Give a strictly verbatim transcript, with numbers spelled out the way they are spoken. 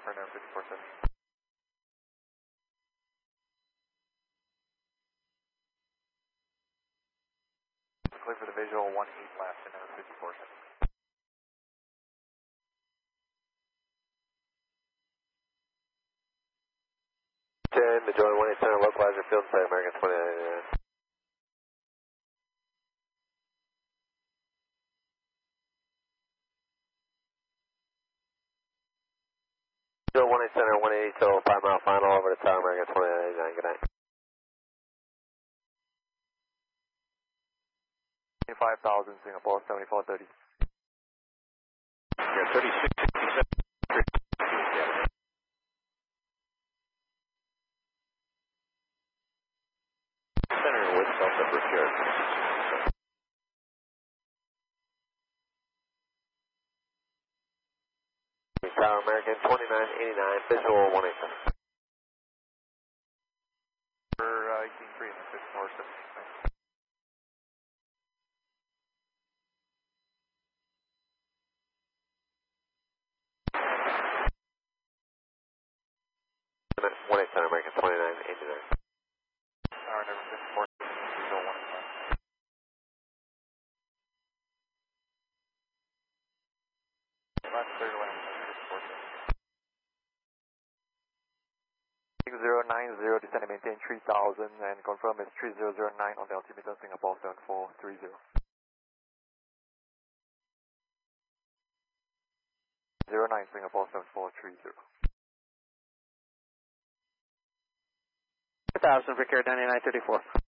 for number fifty-four seven. Clear for the visual, one eight left and number fifty-four seven. ten, Majority one eight center, localizer, field and flight, American twenty-nine eighty-nine. Majority one eight center, one eighty till five mile final over to Tower, American twenty-nine eighty-nine, good night. five thousand, Singapore, seventy-four thirty. Yeah, thirty-six sixty-seven. Center with self-upper care. Tower, American twenty-nine eighty-nine, visual one eight center. For uh, eighteen three and fifty-four seven. one eight center, American twenty-nine eighty-nine. Tower number fifty-four seven, visual one eight center. Last clear to land, fifty-four seven. six zero nine zero, descend and maintain three thousand and confirm it's three zero zero nine on the altimeter, Singapore seven four three zero. zero nine, Singapore seven four three zero. two thousand, Victor ninety-nine thirty-four.